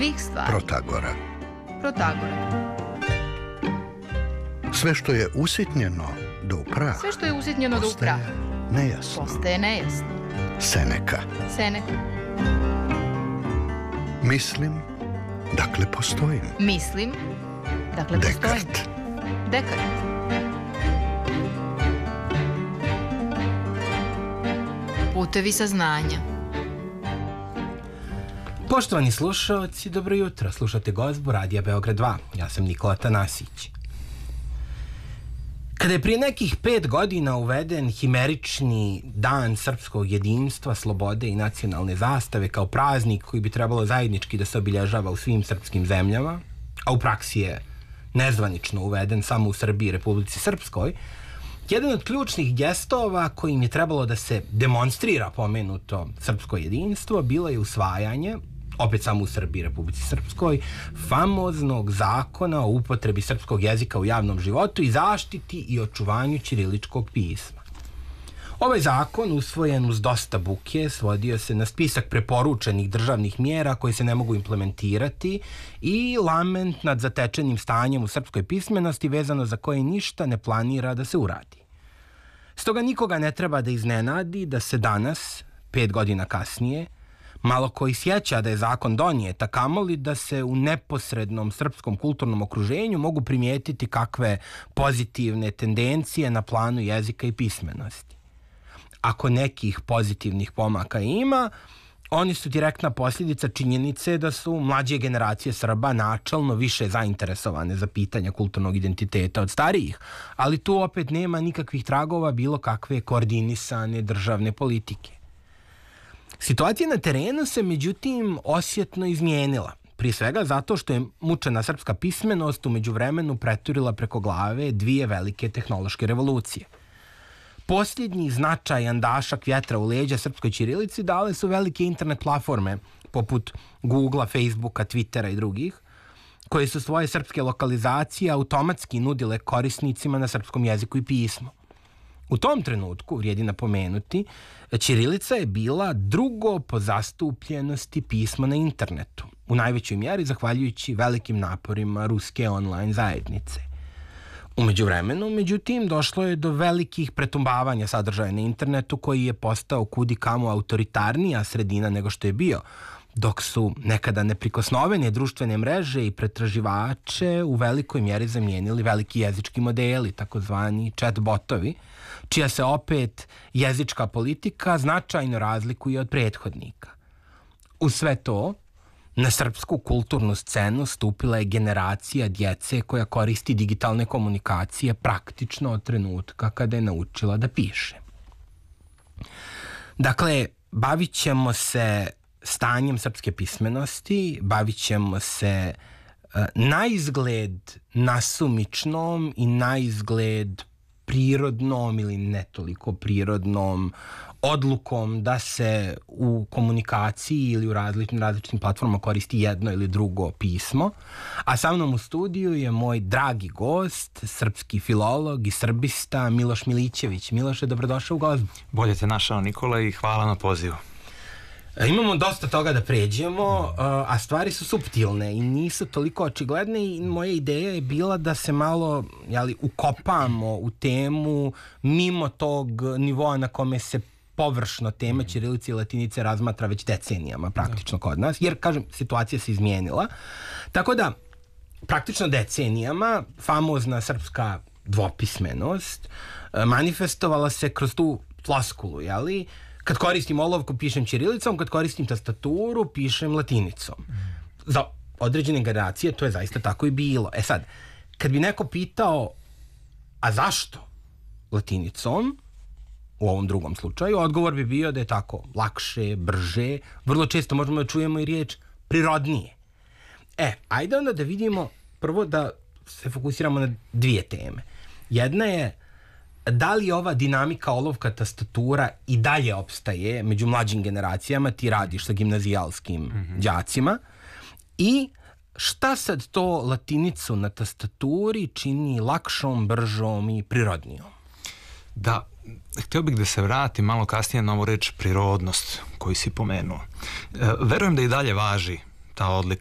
svih stvari. Protagora. Sve što je usitnjeno do upraha. Sve što je usitnjeno do upraha. Postaje nejasno. Seneka. Mislim, dakle postojim. Dekart. Putevi saznanja. Poštovani slušalci, dobro jutro. Slušate Gozbu Radija Beograd 2. Ja sam Nikola Tanasić. Kada je prije nekih 5 godina uveden himerični dan srpskog jedinstva, slobode i nacionalne zastave kao praznik koji bi trebalo zajednički da se obilježava u svim srpskim zemljama, a u praksi je nezvanično uveden samo u Srbiji i Republici Srpskoj, jedan od ključnih gestova kojim je trebalo da se demonstrira pomenuto srpsko jedinstvo bilo je usvajanje, opet samo u Srbiji i Republici Srpskoj, famoznog zakona o upotrebi srpskog jezika u javnom životu i zaštiti i očuvanju ćiriličkog pisma. Ovaj zakon, usvojen uz dosta buke, svodio se na spisak preporučenih državnih mjera koje se ne mogu implementirati i lament nad zatečenim stanjem u srpskoj pismenosti vezano za koje ništa ne planira da se uradi. Stoga nikoga ne treba da iznenadi da se danas, 5 godina kasnije, malo koji sjeća da je zakon donijet, a kamoli da se u neposrednom srpskom kulturnom okruženju mogu primijetiti kakve pozitivne tendencije na planu jezika i pismenosti. Ako nekih pozitivnih pomaka ima, oni su direktna posljedica činjenice da su mlađe generacije Srba načelno više zainteresovane za pitanja kulturnog identiteta od starijih, ali tu opet nema nikakvih tragova bilo kakve koordinisane državne politike. Situacija na terenu se međutim osjetno izmijenila, prije svega zato što je mučena srpska pismenost u međuvremenu preturila preko glave 2 velike tehnološke revolucije. Posljednji značajan dašak vjetra u leđa srpskoj ćirilici dale su velike internet platforme poput Googlea, Facebooka, Twittera i drugih, koje su svoje srpske lokalizacije automatski nudile korisnicima na srpskom jeziku i pismu. U tom trenutku, vrijedi napomenuti, ćirilica je bila drugo po zastupljenosti pisma na internetu, u najvećoj mjeri zahvaljujući velikim naporima ruske online zajednice. U međuvremenu, međutim, došlo je do velikih pretumbavanja sadržaja na internetu koji je postao kudi kamo autoritarnija sredina nego što je bio, dok su nekada neprikosnovene društvene mreže i pretraživače u velikoj mjeri zamijenili veliki jezički modeli, takozvani chat botovi, čija se opet jezička politika značajno razlikuje od prethodnika. Uz sve to, na srpsku kulturnu scenu stupila je generacija djece koja koristi digitalne komunikacije praktično od trenutka kada je naučila da piše. Dakle, bavit ćemo se stanjem srpske pismenosti, bavit ćemo se naizgled nasumičnom i naizgled prirodnom ili ne toliko prirodnom odlukom da se u komunikaciji ili u različitim platformama koristi jedno ili drugo pismo. A sa mnom u studiju je moj dragi gost, srpski filolog i srbista Miloš Milićević. Miloše, dobrodošao u Gozbu. Bolje te našao, Nikola, i hvala na pozivu. Imamo dosta toga da pređemo, a stvari su suptilne i nisu toliko očigledne i moja ideja je bila da se malo ukopamo u temu mimo tog nivoa na kome se površno tema ćirilice i latinice razmatra već decenijama praktično kod nas, jer, kažem, situacija se izmijenila. Tako da, praktično decenijama, famozna srpska dvopismenost manifestovala se kroz tu floskulu, jeli? Kad koristim olovku, pišem ćirilicom, kad koristim tastaturu, pišem latinicom. Za određene generacije to je zaista tako i bilo. E sad, kad bi neko pitao, a zašto latinicom, u ovom drugom slučaju, odgovor bi bio da je tako lakše, brže, vrlo često možemo da čujemo i riječ prirodnije. Ajde onda da vidimo, prvo da se fokusiramo na 2 teme. Jedna je da li ova dinamika olovka tastatura i dalje opstaje među mlađim generacijama, ti radiš sa gimnazijalskim đacima, i šta sad to latinicu na tastaturi čini lakšom, bržom i prirodnijom? Da, htio bih da se vratim malo kasnije na ovu reč prirodnost koju si pomenuo. Verujem da i dalje važi ta